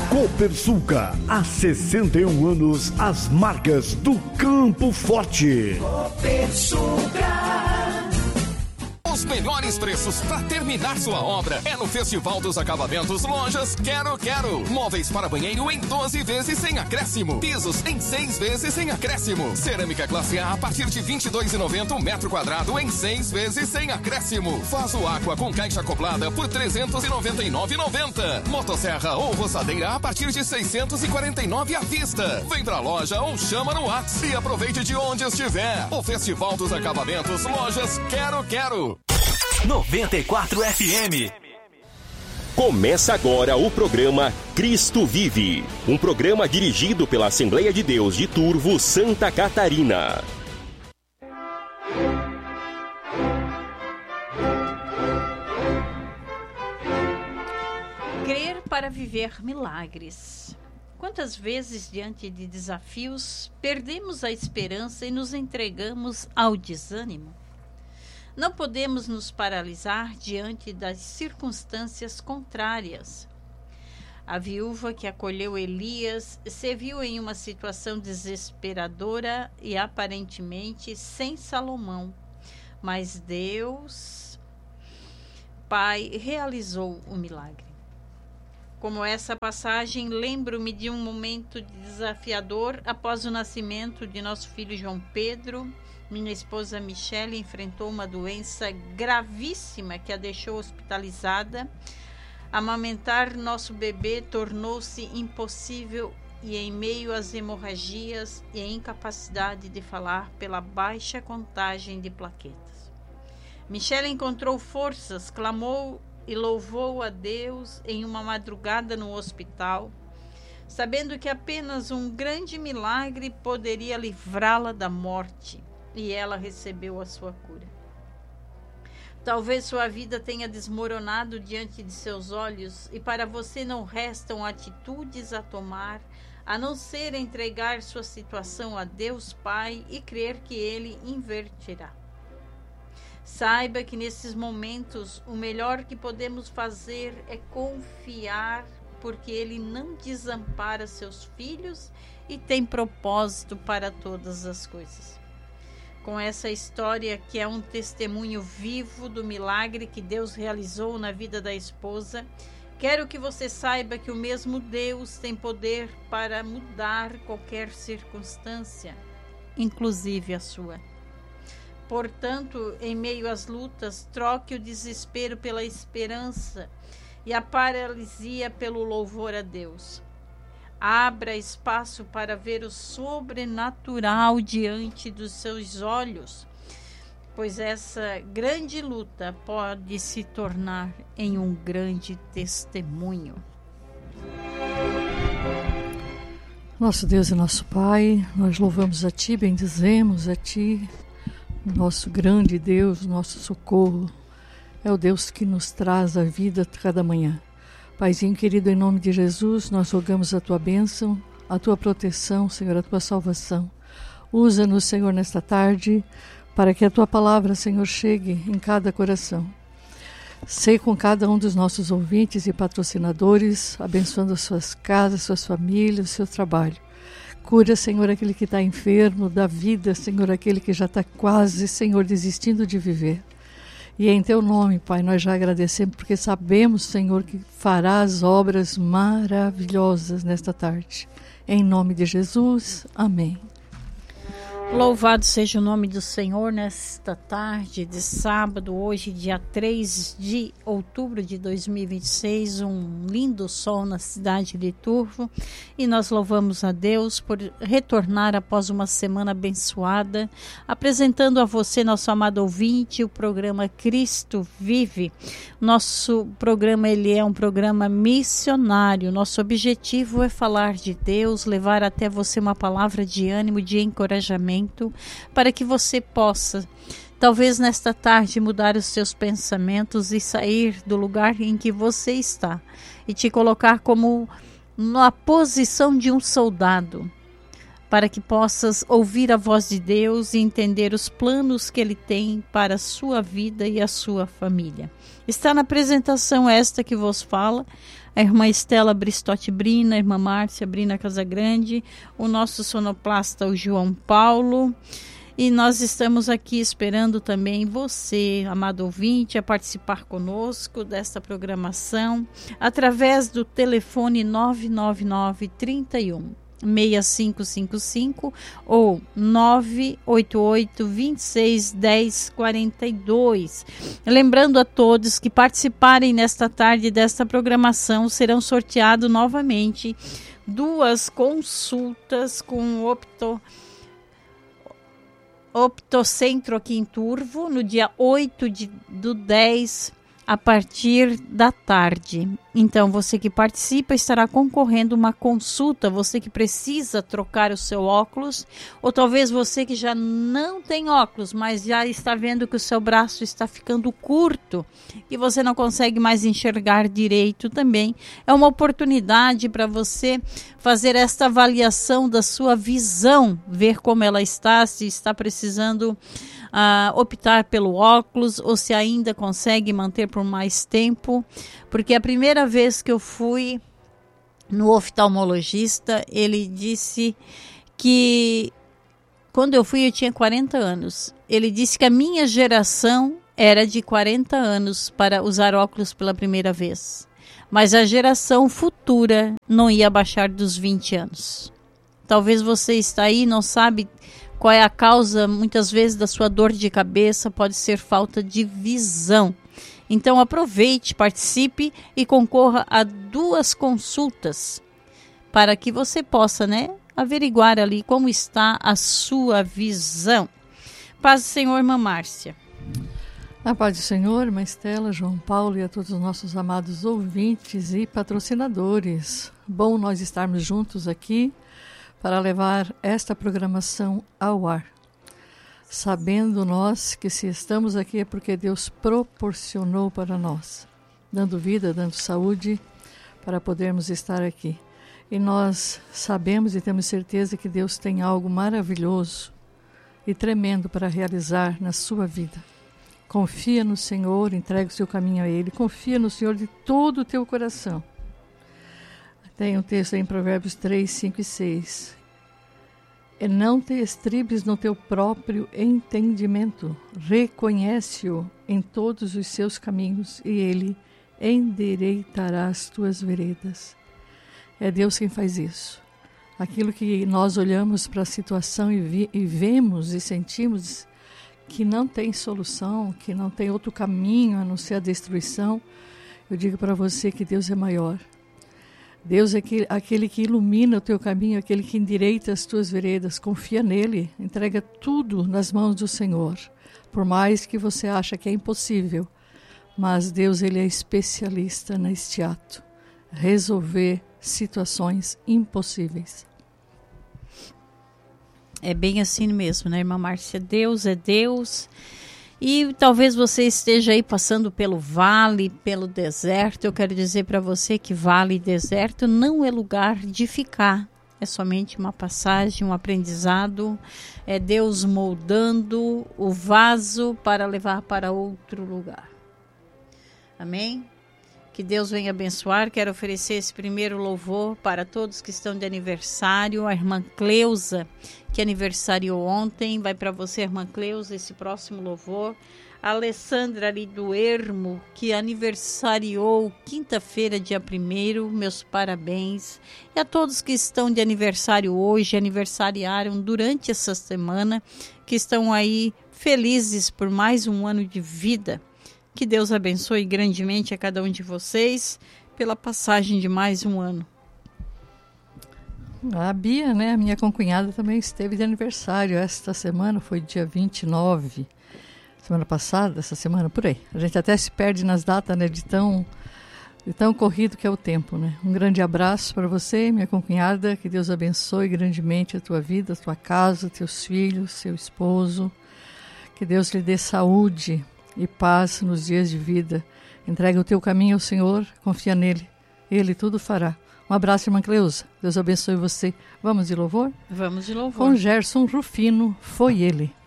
Copersucar, há 61 anos, as marcas do Campo Forte. Copersucar. Os melhores preços para terminar sua obra é no Festival dos Acabamentos Lojas Quero Quero. Móveis para banheiro em 12 vezes sem acréscimo. Pisos em 6 vezes sem acréscimo. Cerâmica classe A partir de R$ 22,90 um metro quadrado em 6 vezes sem acréscimo. Vaso Aqua com caixa acoplada por R$ 399,90. Motosserra ou roçadeira a partir de R$ 649 à vista. Vem pra loja ou chama no WhatsApp e aproveite de onde estiver. O Festival dos Acabamentos Lojas Quero Quero. 94 FM. Começa agora o programa Cristo Vive, um programa dirigido pela Assembleia de Deus de Turvo, Santa Catarina. Crer para viver milagres. Quantas vezes, diante de desafios, perdemos a esperança e nos entregamos ao desânimo? Não podemos nos paralisar diante das circunstâncias contrárias. A viúva que acolheu Elias se viu em uma situação desesperadora e aparentemente sem Salomão. Mas Deus, Pai, realizou o milagre. Como essa passagem, lembro-me de um momento desafiador após o nascimento de nosso filho João Pedro. Minha esposa Michele enfrentou uma doença gravíssima que a deixou hospitalizada. Amamentar nosso bebê tornou-se impossível e, em meio às hemorragias e a incapacidade de falar pela baixa contagem de plaquetas, Michele encontrou forças, clamou e louvou a Deus em uma madrugada no hospital, sabendo que apenas um grande milagre poderia livrá-la da morte. E ela recebeu a sua cura. Talvez sua vida tenha desmoronado diante de seus olhos e para você não restam atitudes a tomar, a não ser entregar sua situação a Deus Pai e crer que Ele inverterá. Saiba que nesses momentos o melhor que podemos fazer é confiar, porque Ele não desampara seus filhos e tem propósito para todas as coisas. Com essa história, que é um testemunho vivo do milagre que Deus realizou na vida da esposa, quero que você saiba que o mesmo Deus tem poder para mudar qualquer circunstância, inclusive a sua. Portanto, em meio às lutas, troque o desespero pela esperança e a paralisia pelo louvor a Deus. Abra espaço para ver o sobrenatural diante dos seus olhos, pois essa grande luta pode se tornar em um grande testemunho. Nosso Deus e nosso Pai, nós louvamos a Ti, bendizemos a Ti, nosso grande Deus, nosso socorro. É o Deus que nos traz a vida cada manhã. Paizinho querido, em nome de Jesus, nós rogamos a Tua bênção, a Tua proteção, Senhor, a Tua salvação. Usa-nos, Senhor, nesta tarde, para que a Tua palavra, Senhor, chegue em cada coração. Sei com cada um dos nossos ouvintes e patrocinadores, abençoando as suas casas, suas famílias, o seu trabalho. Cura, Senhor, aquele que está enfermo, dá vida, Senhor, aquele que já está quase, Senhor, desistindo de viver. E em Teu nome, Pai, nós já agradecemos, porque sabemos, Senhor, que farás obras maravilhosas nesta tarde. Em nome de Jesus, amém. Louvado seja o nome do Senhor nesta tarde de sábado, hoje dia 3 de outubro de 2026, um lindo sol na cidade de Turvo, e nós louvamos a Deus por retornar após uma semana abençoada, apresentando a você, nosso amado ouvinte, o programa Cristo Vive. Nosso programa, ele é um programa missionário, nosso objetivo é falar de Deus, levar até você uma palavra de ânimo, de encorajamento, para que você possa, talvez nesta tarde, mudar os seus pensamentos e sair do lugar em que você está e te colocar como na posição de um soldado, para que possas ouvir a voz de Deus e entender os planos que Ele tem para a sua vida e a sua família. Está na apresentação esta que vos fala, a irmã Estela Bristotti Brina, a irmã Márcia Brina Casagrande, o nosso sonoplasta, o João Paulo. E nós estamos aqui esperando também você, amado ouvinte, a participar conosco desta programação através do telefone 999-31-6555 ou 988-26-1042. Lembrando a todos que participarem nesta tarde desta programação, serão sorteados novamente 2 consultas com o Optocentro aqui em Turvo, no dia 8/10, a partir da tarde. Então, você que participa estará concorrendo a uma consulta, você que precisa trocar o seu óculos, ou talvez você que já não tem óculos, mas já está vendo que o seu braço está ficando curto e você não consegue mais enxergar direito também. É uma oportunidade para você fazer esta avaliação da sua visão, ver como ela está, se está precisando optar pelo óculos ou se ainda consegue manter por mais tempo, porque a primeira vez que eu fui no oftalmologista, ele disse que quando eu fui eu tinha 40 anos. Ele disse que a minha geração era de 40 anos para usar óculos pela primeira vez, mas a geração futura não ia abaixar dos 20 anos. Talvez você está aí e não sabe qual é a causa, muitas vezes, da sua dor de cabeça, pode ser falta de visão. Então aproveite, participe e concorra a 2 consultas para que você possa, averiguar ali como está a sua visão. Paz do Senhor, irmã Márcia. A paz do Senhor, irmã Estela, João Paulo e a todos os nossos amados ouvintes e patrocinadores. Bom nós estarmos juntos aqui para levar esta programação ao ar. Sabendo nós que se estamos aqui é porque Deus proporcionou para nós, dando vida, dando saúde, para podermos estar aqui. E nós sabemos e temos certeza que Deus tem algo maravilhoso e tremendo para realizar na sua vida. Confia no Senhor, entrega o seu caminho a Ele, confia no Senhor de todo o teu coração. Tem um texto aí em Provérbios 3, 5 e 6. E não te estribes no teu próprio entendimento, reconhece-o em todos os seus caminhos e Ele endireitará as tuas veredas. É Deus quem faz isso. Aquilo que nós olhamos para a situação e vemos e sentimos que não tem solução, que não tem outro caminho a não ser a destruição, eu digo para você que Deus é maior. Deus é aquele que ilumina o teu caminho, aquele que endireita as tuas veredas. Confia nele, entrega tudo nas mãos do Senhor. Por mais que você ache que é impossível, mas Deus ele é especialista neste ato. Resolver situações impossíveis. É bem assim mesmo, irmã Márcia? Deus é Deus. E talvez você esteja aí passando pelo vale, pelo deserto. Eu quero dizer para você que vale e deserto não é lugar de ficar. É somente uma passagem, um aprendizado. É Deus moldando o vaso para levar para outro lugar. Amém? Que Deus venha abençoar. Quero oferecer esse primeiro louvor para todos que estão de aniversário. A irmã Cleusa, que aniversariou ontem. Vai para você, irmã Cleusa, esse próximo louvor. A Alessandra ali do Ermo, que aniversariou quinta-feira, dia 1º. Meus parabéns. E a todos que estão de aniversário hoje, aniversariaram durante essa semana, que estão aí felizes por mais um ano de vida. Que Deus abençoe grandemente a cada um de vocês pela passagem de mais um ano. A Bia, a minha concunhada, também esteve de aniversário esta semana, foi dia 29, semana passada, essa semana, por aí. A gente até se perde nas datas, de tão corrido que é o tempo, Um grande abraço para você, minha concunhada, que Deus abençoe grandemente a tua vida, a tua casa, teus filhos, seu esposo, que Deus lhe dê saúde e paz nos dias de vida. Entrega o teu caminho ao Senhor, confia nele, Ele tudo fará. Um abraço, irmã Cleusa. Deus abençoe você. Vamos de louvor? Vamos de louvor. Com Gerson Rufino, Foi Ele.